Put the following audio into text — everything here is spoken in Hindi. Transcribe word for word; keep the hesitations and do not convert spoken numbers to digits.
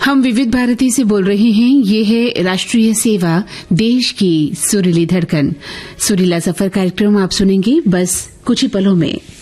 हम विविध भारती से बोल रहे हैं। ये है राष्ट्रीय सेवा, देश की सुरीली धड़कन। सुरीला सफर कार्यक्रम आप सुनेंगे बस कुछ ही पलों में।